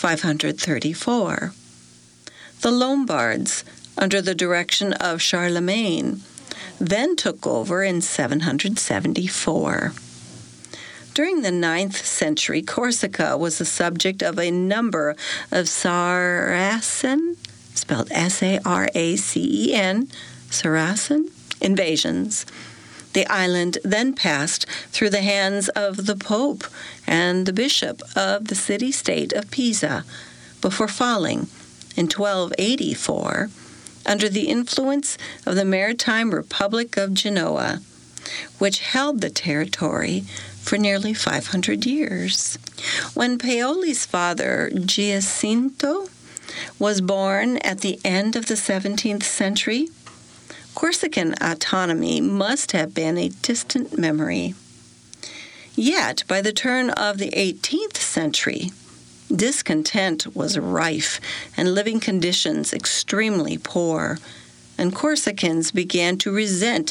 534. The Lombards, under the direction of Charlemagne, then took over in 774. During the 9th century, Corsica was the subject of a number of Saracen, spelled Saracen, Saracen invasions. The island then passed through the hands of the Pope and the Bishop of the city-state of Pisa before falling in 1284 under the influence of the Maritime Republic of Genoa, which held the territory for nearly 500 years. When Paoli's father, Giacinto, was born at the end of the 17th century, Corsican autonomy must have been a distant memory. Yet, by the turn of the 18th century, discontent was rife and living conditions extremely poor, and Corsicans began to resent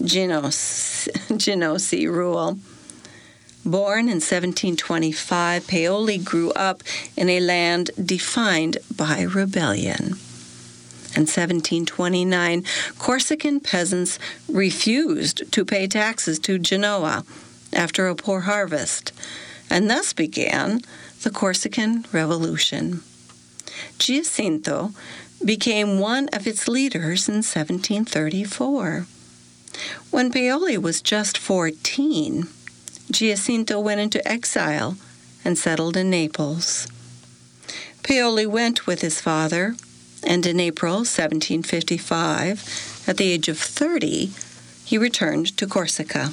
Genoese rule. Born in 1725, Paoli grew up in a land defined by rebellion. In 1729, Corsican peasants refused to pay taxes to Genoa after a poor harvest, and thus began the Corsican Revolution. Giacinto became one of its leaders in 1734. When Paoli was just 14, Giacinto went into exile and settled in Naples. Paoli went with his father, and in April 1755, at the age of 30, he returned to Corsica.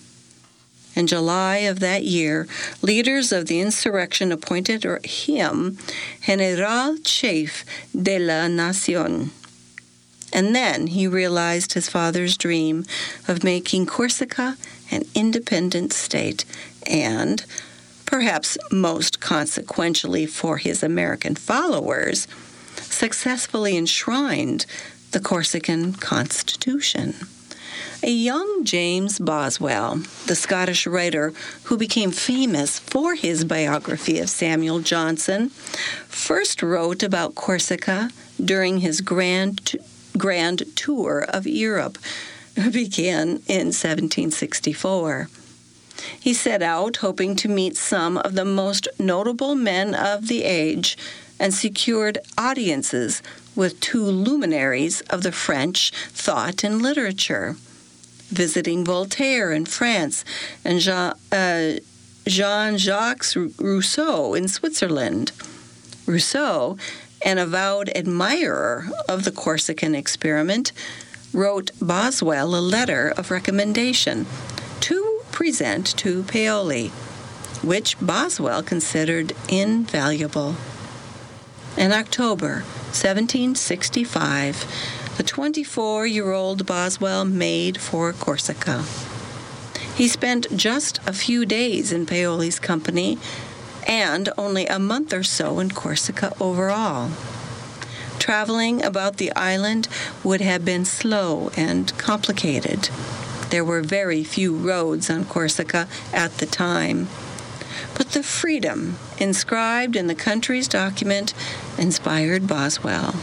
In July of that year, leaders of the insurrection appointed him General Chief de la Nación. And then he realized his father's dream of making Corsica an independent state and, perhaps most consequentially for his American followers, successfully enshrined the Corsican Constitution. A young James Boswell, the Scottish writer who became famous for his biography of Samuel Johnson, first wrote about Corsica during his grand tour of Europe, began in 1764. He set out hoping to meet some of the most notable men of the age and secured audiences with two luminaries of the French thought and literature, visiting Voltaire in France and Jean-Jacques Rousseau in Switzerland. Rousseau, an avowed admirer of the Corsican experiment, wrote Boswell a letter of recommendation to present to Paoli, which Boswell considered invaluable. In October 1765, the 24-year-old Boswell made for Corsica. He spent just a few days in Paoli's company and only a month or so in Corsica overall. Traveling about the island would have been slow and complicated. There were very few roads on Corsica at the time. But the freedom inscribed in the country's document inspired Boswell.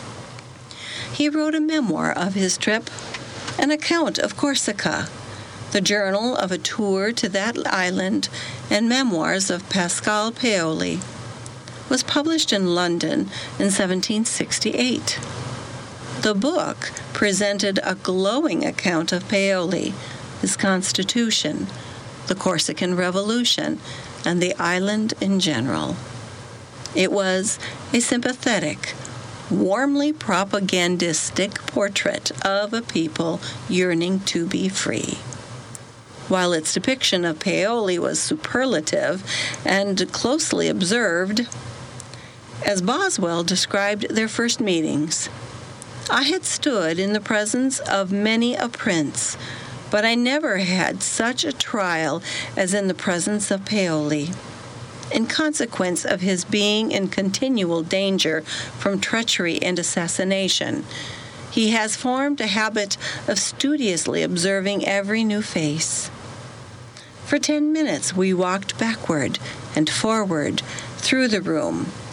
He wrote a memoir of his trip, an account of Corsica, the journal of a tour to that island, and memoirs of Pascal Paoli, was published in London in 1768. The book presented a glowing account of Paoli, his constitution, the Corsican Revolution, and the island in general. It was a sympathetic, warmly propagandistic portrait of a people yearning to be free. While its depiction of Paoli was superlative and closely observed, as Boswell described their first meetings, I had stood in the presence of many a prince, but I never had such a trial as in the presence of Paoli. In consequence of his being in continual danger from treachery and assassination, he has formed a habit of studiously observing every new face. For 10 minutes we walked backward and forward through the room,